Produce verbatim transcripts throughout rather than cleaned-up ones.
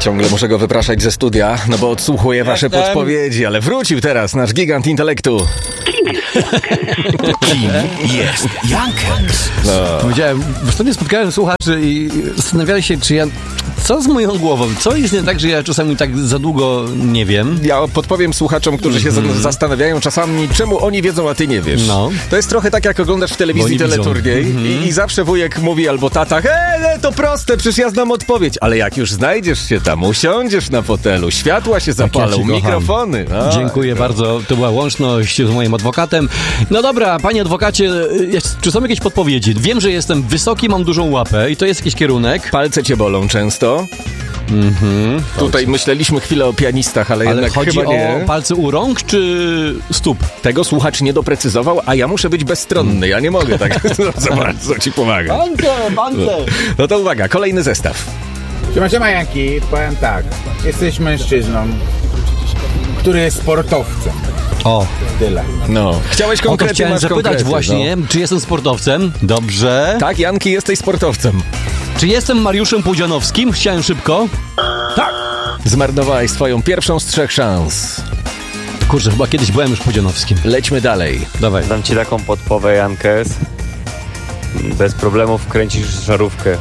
Ciągle muszę go wypraszać ze studia, no bo odsłuchuję wasze Jestem. podpowiedzi, ale wrócił teraz nasz gigant intelektu. Kim jest Jankes? No. Powiedziałem, w ostatnio spotkałem słuchaczy i zastanawiali się, czy ja... Co z moją głową? Co jest nie tak, że ja czasami tak za długo nie wiem? Ja podpowiem słuchaczom, którzy się Mhm. z- zastanawiają czasami, czemu oni wiedzą, a ty nie wiesz. No. To jest trochę tak, jak oglądasz w Bo telewizji oni teleturniej widzą. i, i zawsze wujek mówi albo tata, hej, to proste, przecież ja znam odpowiedź. Ale jak już znajdziesz się tam, usiądziesz na fotelu, światła się zapalą, ja cię kocham. mikrofony. No. Dziękuję bardzo, to była łączność z moim adwokatem. No dobra, panie adwokacie, jest, czy są jakieś podpowiedzi? Wiem, że jestem wysoki, mam dużą łapę i to jest jakiś kierunek. Palce cię bolą często. Mhm. Tutaj myśleliśmy chwilę o pianistach, ale, Ale jednak chodzi chyba nie. o palce u rąk czy stóp? Tego słuchacz nie doprecyzował, a ja muszę być bezstronny. Ja nie mogę tak za bardzo ci pomagać. Palce, palce. No to uwaga, kolejny zestaw. Siema, siema Janki, powiem tak, jesteś mężczyzną, który jest sportowcem, O, tyle. No. Chciałeś o to konkrety, chciałem masz zapytać konkrety, właśnie, czy jestem sportowcem? Dobrze. No. Tak, Janki, jesteś sportowcem. Czy jestem Mariuszem Pudzianowskim? Chciałem szybko. Zmarnowałeś swoją pierwszą z trzech szans. Kurczę, chyba kiedyś byłem już Pudzianowskim. Lećmy dalej. Dawaj. Dam ci taką podpowę, Jankes. Bez problemów kręcisz żarówkę.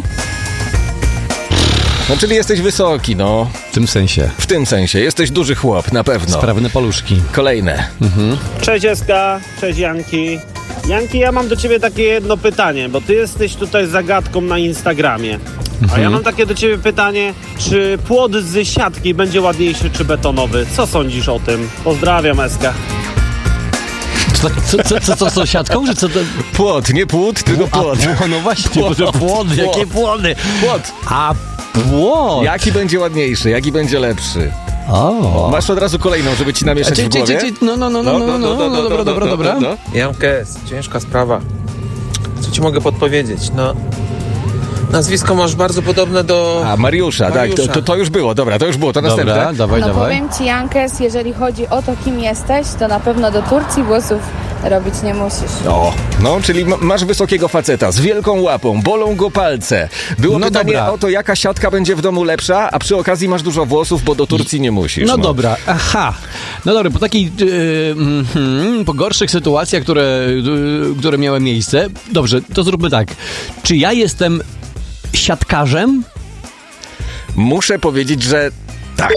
No, czyli jesteś wysoki, no. W tym sensie. W tym sensie. Jesteś duży chłop, na pewno. Sprawne paluszki. Kolejne. Cześć Eska, cześć Janki. Janki, ja mam do ciebie takie jedno pytanie, bo ty jesteś tutaj zagadką na Instagramie. A ja mam takie do ciebie pytanie, czy płot z siatki będzie ładniejszy czy betonowy? Co sądzisz o tym? Pozdrawiam, Eska. Co, co, co, co, co, co siatką? Że co to... Płot, nie płód, tylko A, płot. pło- no właśnie, Płot, może płody, płot. jakie płody? Płot. A płot! Jaki będzie ładniejszy, jaki będzie lepszy? O. Masz od razu kolejną, żeby ci namieszać Cie- w cie- głowie? cie- cie- No, no, no, no, no, no, no, no, dobra, dobra, dobra. Jankes, ciężka sprawa. Co ci mogę podpowiedzieć? No, nazwisko masz bardzo podobne do... A, Mariusza, tak, to, Mariusza. to, to już było, dobra, to już było, to następne. Dobra, dawaj, No dawaj. powiem ci, Jankes, jeżeli chodzi o to, kim jesteś, to na pewno do Turcji włosów robić nie musisz. O, no, czyli ma- masz wysokiego faceta z wielką łapą, bolą go palce. Było No pytanie dobra. o to, jaka siatka będzie w domu lepsza, a przy okazji masz dużo włosów, bo do Turcji nie musisz. No dobra, aha. No dobra, po takiej, yy, mm, po gorszych sytuacjach, które, yy, które miały miejsce, dobrze, to zróbmy tak. Czy ja jestem siatkarzem? Muszę powiedzieć, że tak.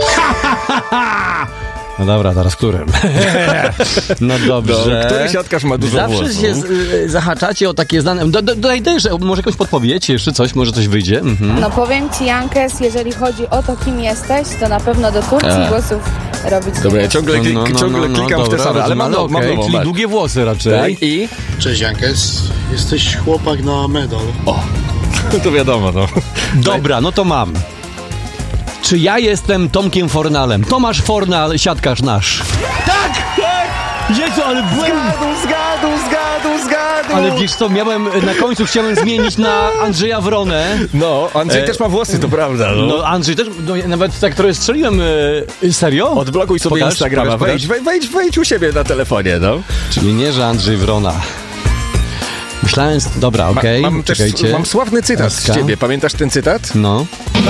No dobra, teraz którym? No dobrze. No, który siatkarz ma dużo Zawsze włosów? się y, zahaczacie o takie znane... Do, do, dodaj też, może jakąś podpowiedź, jeszcze coś, może coś wyjdzie. Mhm. No powiem ci, Jankes, jeżeli chodzi o to, kim jesteś, to na pewno do Turcji A. włosów robić nie Dobra, ja musisz. ciągle, kli- ciągle klikam w te dobra, same, ale mam, rozumiem, mam okej, nową. czyli Mark. długie włosy raczej. Tak, i... Cześć Jankes, jesteś chłopak na medal. O, to wiadomo, no. Dobra, no to mam. Czy ja jestem Tomkiem Fornalem? Tomasz Fornal, siatkarz nasz. Tak! Tak! Jezu, ale byłem... Zgadł, zgadł, zgadł, zgadł! Ale wiesz co, miałem, na końcu chciałem zmienić na Andrzeja Wronę. No, Andrzej E, też ma włosy, to prawda. No. No Andrzej też, no, ja nawet tak trochę strzeliłem. E, serio? Odblokuj sobie Pokaż, Instagrama, pokaż, wejdź, wejdź, wejdź, wejdź u siebie na telefonie, no. Czyli nie, że Andrzej Wrona. Myślałem, dobra, okej, Ma, mam też czekajcie. mam sławny cytat Eska. z ciebie. Pamiętasz ten cytat? No.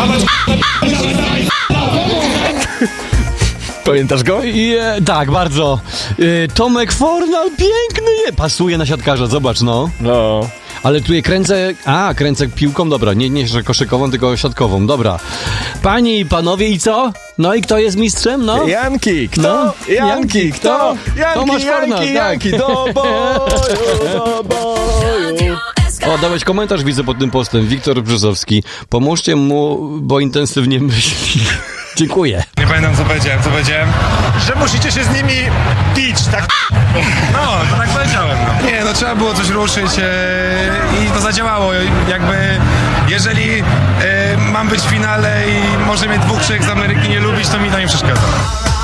Pamiętasz go? I, e, tak, bardzo. E, Tomek Fornal, piękny je. Pasuje na siatkarza, zobacz, no. No. Ale tu je kręcę, a, kręcę piłką, dobra, nie, nie że koszykową, tylko siatkową, dobra. Panie i panowie, i co? No i kto jest mistrzem, no? Janki, kto? No. Janki, kto? Janki, Tomasz Janki, Fornal, tak. Janki, do boju, do boju. O, dałeś komentarz, widzę pod tym postem. Wiktor Brzozowski. Pomóżcie mu, bo intensywnie myśli. Dziękuję. Nie pamiętam co powiedziałem, co powiedziałem? Że musicie się z nimi bić, tak? No, to tak powiedziałem. No. Nie, no trzeba było coś ruszyć e, i to zadziałało. Jakby, jeżeli e, mam być w finale i może mnie dwóch trzech z Ameryki nie lubić, to mi to nie przeszkadza.